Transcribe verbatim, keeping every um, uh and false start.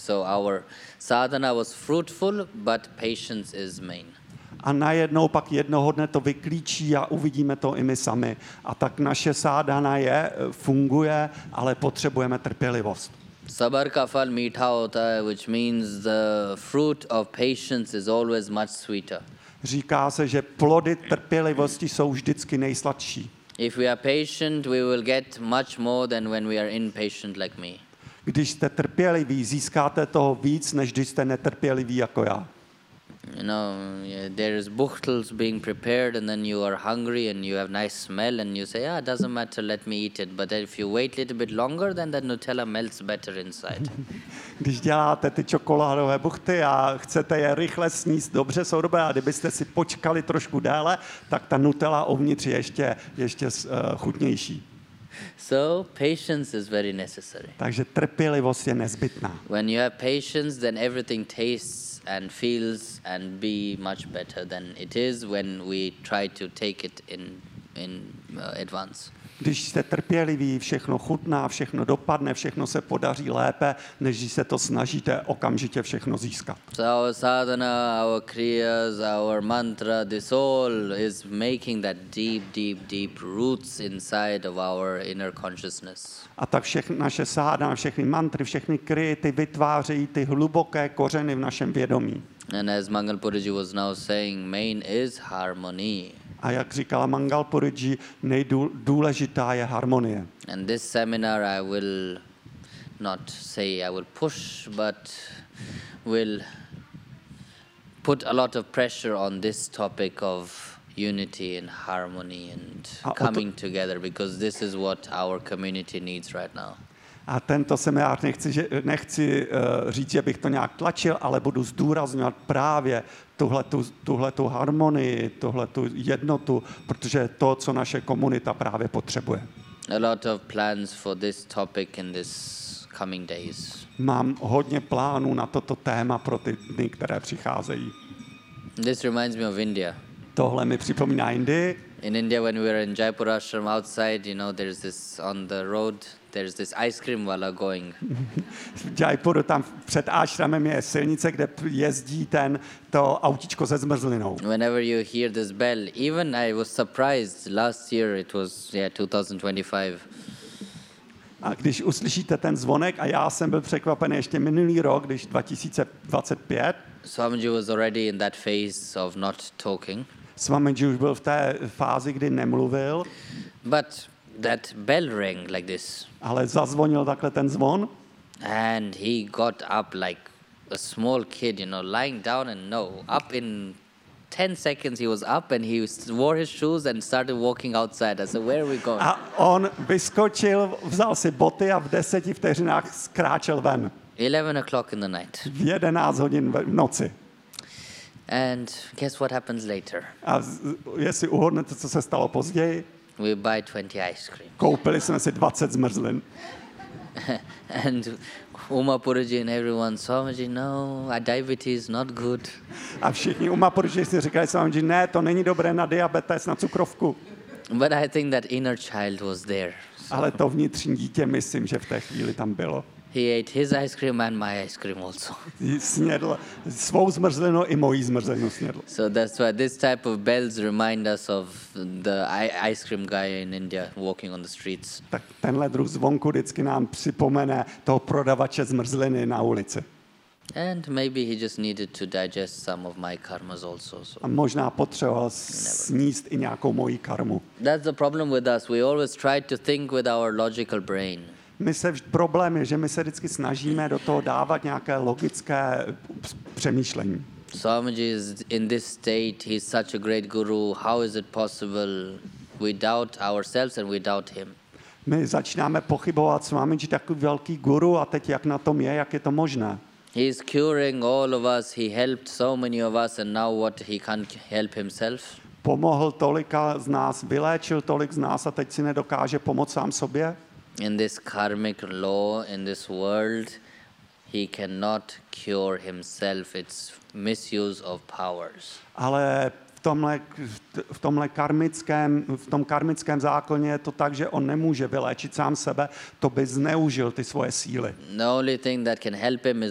So our sadhana was fruitful, but patience is main. A najednou pak jednoho dne to vyklíčí a uvidíme to i my sami. A tak naše sádhana je, funguje, ale potřebujeme trpělivost. Sabar ka fal meetha hota hai, which means the fruit of patience is always much sweeter. Říká se, že plody trpělivosti jsou vždycky nejsladší. If we are patient, we will get much more than when we are impatient like me. Když jste trpěliví, získáte toho víc, než když jste netrpěliví jako já. You know, yeah, there's buchtels being prepared and then you are hungry and you have nice smell and you say, yeah, it doesn't matter, let me eat it. But if you wait a little bit longer, then the Nutella melts better inside. Když děláte ty čokoládové buchty a chcete je rychle sníst, dobře jsou dobré, a kdybyste si počkali trošku déle, tak ta Nutella uvnitř je ještě, ještě uh, chutnější. So patience is very necessary. Takže trpělivost je nezbytná. When you have patience, then everything tastes and feels and be much better than it is when we try to take it in in uh, advance. Když jste trpěliví, všechno chutná, všechno dopadne, všechno se podaří lépe, než když se to snažíte okamžitě všechno získat. So our sadhana, our kriyas, our mantra, this all is making that deep, deep, deep roots inside of our inner consciousness. A tak všechny naše sádhana, všechny mantry, všechny kriy, ty vytvářejí ty hluboké kořeny v našem vědomí. And as Mangal Puriji was now saying, main is harmony. A jak říkala Mangal Puriji, nejdůležitá je harmonie. And this seminar I will not say I will push, but will put a lot of pressure on this topic of unity and harmony and coming together, because this is what our community needs right now. A tento seminář nechci, že, nechci uh, říct, že bych to nějak tlačil, ale budu zdůrazňovat právě tuhletu, tuhletu harmonii, tuhletu jednotu, protože je to, co naše komunita právě potřebuje. A lot of plans for this topic in this coming days. Mám hodně plánů na toto téma pro ty dny, které přicházejí. This reminds me of India. Tohle mi připomíná Indii. In India, when we were in Jaipur ashram outside, you know, there's this on the road, there's this ice cream wala going. V Jaipuru tam před ashramem je silnice, kde jezdí ten to autíčko se zmrzlinou. Whenever you hear this bell, even I was surprised. Last year it was yeah twenty twenty-five. A když uslyšíte ten zvonek, a já jsem byl překvapen ještě minulý rok, když dva tisíce dvacet pět, Swamiji was already in that phase of not talking. Swamiji už byl v té fázi, kdy nemluvil. But that bell rang like this. Ale zazvonil takhle ten zvon. And he got up like a small kid, you know, lying down and no, up in ten seconds he was up and he wore his shoes and started walking outside. I said, where are we going? A on vyskočil, vzal si boty a v deseti vteřinách skráčel ven. eleven o'clock in the night. V jedenáct hodin v noci. And guess what happens later? A jestli uhodnete, co se stalo později? We buy twenty ice cream. Koupili jsme si dvacet zmrzlin. And Uma Puriji and everyone, Swamiji, no, diabetes not good. A všichni Uma Puriji si říkali Swamiji, ne, to není dobré na diabetes, na cukrovku. But I think that inner child was there. So ale to vnitřní dítě, myslím, že v té chvíli tam bylo. he ate his ice cream and my ice cream also. Snědl svou zmrzlinu i mojí zmrzlinu snědl. So that's why this type of bells remind us of the ice cream guy in India walking on the streets. Tak tenhle druh zvonku vždycky nám připomene toho prodavače zmrzliny na ulici. And maybe he just needed to digest some of my karmas also. So. A možná potřeboval sníst i nějakou moji karmu. That's the problem with us. We always try to think with our logical brain. My se problém je, že my se vždycky snažíme do toho dávat nějaké logické přemýšlení. Swamiji is in this state. He's such a great guru. How is it possible? We doubt ourselves and we doubt him. My začínáme pochybovat, Swamiji takový velký guru a teď jak na tom je, jak je to možné. He is curing all of us. He helped so many of us and now what, he can't help himself? Pomohl tolika z nás, vyléčil tolik z nás a teď si nedokáže pomoct sám sobě? In this karmic law, in this world, he cannot cure himself. It's misuse of powers. Ale v tomhle, v tomhle karmickém, v tom karmickém zákoně je to tak, že on nemůže vyléčit sám sebe, to by zneužil ty svoje síly. The only thing that can help him is